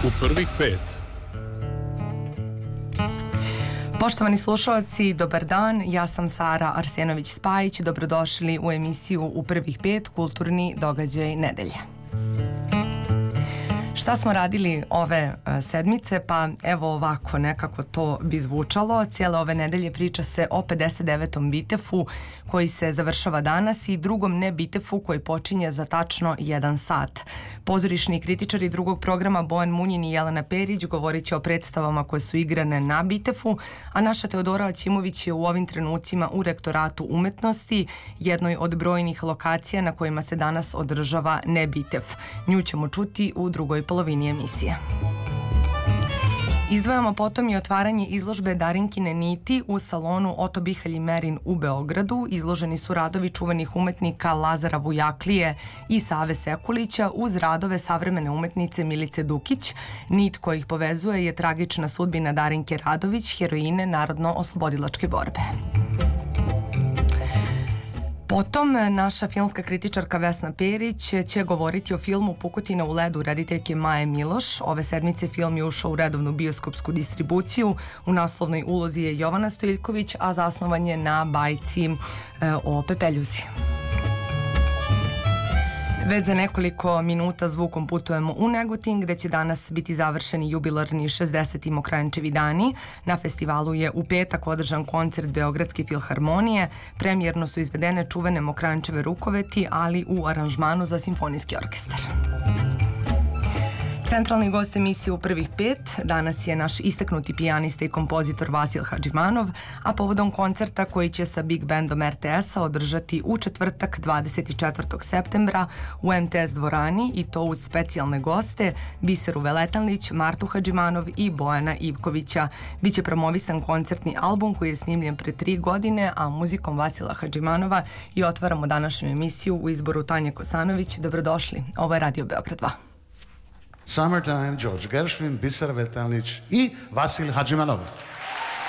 U prvih pet. Poštovani slušalci, dobar dan, ja sam Sara Arsenović-Spajić, dobrodošli u emisiju U prvih pet, kulturni događaj nedelje. Šta smo radili ove sedmice? Pa evo ovako nekako to bi zvučalo. Cijele ove nedelje priča se o 59. Bitefu koji se završava danas i drugom ne Bitefu koji počinje za tačno 1 sat. Pozorišni kritičari drugog programa Bojan Munjin i Jelena Perić govorit će o predstavama koje su igrane na Bitefu, a naša Teodora Aćimović je u ovim trenucima u Rektoratu umetnosti, jednoj od brojnih lokacija na kojima se danas održava ne Bitef. Nju ćemo čuti u drugoj polovini emisije. Izdvajamo potom i otvaranje izložbe Darinkine niti u salonu Oto Bihalj i Merin u Beogradu. Izloženi su radovi čuvenih umetnika Lazara Vujaklije i Save Sekulića uz radove savremene umetnice Milice Dukić. Nit koja ih povezuje je tragična sudbina Darinke Radović, heroine Narodno-oslobodilačke borbe. Potom naša filmska kritičarka Vesna Perić će govoriti o filmu Pukotina u ledu rediteljke Maje Miloš. Ove sedmice film je ušao u redovnu bioskopsku distribuciju. U naslovnoj ulozi je Jovana Stojiljković, a zasnovan je na bajci o Pepeljuzi. Već za nekoliko minuta zvukom putujemo u Negotin, gde će danas biti završeni jubilarni 60. Mokranjčevi dani. Na festivalu je u petak održan koncert Beogradske filharmonije. Premijerno su izvedene čuvene Mokranjčeve rukoveti, ali u aranžmanu za simfonijski orkestar. Centralni gost emisije U prvih pet danas je naš istaknuti pijanista i kompozitor Vasil Hadžimanov, a povodom koncerta koji će sa Big Bandom RTS-a održati u četvrtak 24. septembra u MTS dvorani, i to uz specijalne goste Biseru Veletanlić, Martu Hadžimanov i Bojana Ivkovića. Biće promovisan koncertni album koji je snimljen pre 3 godine, a muzikom Vasila Hadžimanova, i otvaramo današnju emisiju u izboru Tanje Kosanović. Dobrodošli, ovo je Radio Beograd 2. Summertime, George Gershwin, Biser Veletanlić i Vasil Hadžimanov.